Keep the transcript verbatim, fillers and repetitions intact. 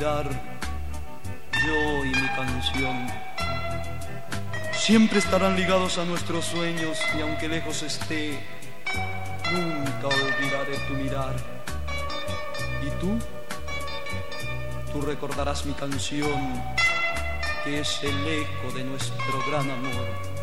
Yo y mi canción siempre estarán ligados a nuestros sueños, y aunque lejos esté, nunca olvidaré tu mirar. ¿Y tú? Tú recordarás mi canción, que es el eco de nuestro gran amor.